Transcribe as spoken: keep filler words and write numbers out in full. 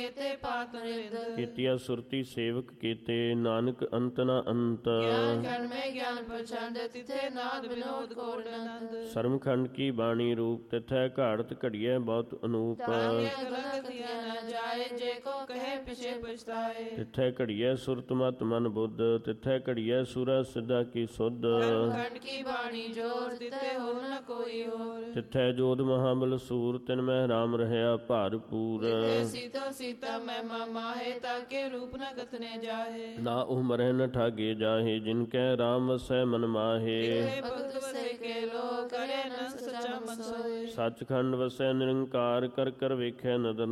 ਕੀਤੇ ਪਾਤ ਰਿਦ ਕੀਤੀਆ ਸੁਰਤੀ ਸੇਵਕ ਕੀਤੇ ਨਾਨਕ ਅੰਤ ਨ ਅੰਤ ਗਿਆਨ ਖੰਡ ਮੈਂ ਗਿਆਨ ਪ੍ਰਚੰਡ ਤਿਥੇ ਨਾਦ ਵਿਨੋਦ ਕੋਟ ਆਨੰਦ ਸਰਮਖੰਡ ਕੀ ਬਾਣੀ ਰੂਪ ਤਿਥੈ ਘਾੜਤ ਘੜੀਐ ਬਹੁਤ ਅਨੂਪ ਗਲਤ ਕੀਆ ਨ ਜਾਏ ਜੇ ਕੋ ਕਹੇ ਪਿਛੇ ਪਛਤਾਏ ਤਿਥੈ ਘੜੀਐ ਸੁਰਤ ਮਤ ਮਨ ਬੁੱਧ ਤਿਥੈ ਘੜੀਐ ਸੁਰਾ ਸਿੱਧਾ ਕੀ ਸੁਧ ਖੰਡ ਕੀ ਬਾਣੀ ਜੋਰ ਤਿਥੇ ਹੋ ਨ ਕੋਈ ਹੋਰ ਤਿਥੈ ਜੋਧ ਮਹਾਬਲ ਸੂਰ ਤਿਨ ਮਹਿ ਰਾਮ ਰਹਿਆ ਭਰਪੂਰ ਸੀਤਾ ਸੀਤਾ ਮੈਂ ਮਾਹੇ ਤਾਕੇ ਰੂਪ ਨ ਕਥਨੇ ਜਾਹੇ ਨਾ ਉਹ ਮਰਹਿ ਨ ਠਾਗੇ ਜਾਹੇ ਜਿਨ ਕੈ ਰਾਮ ਵਸੈ ਮਨ ਮਾਹੇ ਭਗਤ ਵਸੇ ਕੇ ਲੋ ਕਰੇ ਨ ਸਚਾ ਮਨ ਸੋਏ ਸੱਚਖੰਡ ਵਸੈ ਨਿਰੰਕਾਰ ਕਰ ਕਰ ਵੇਖੈ ਨਦਰ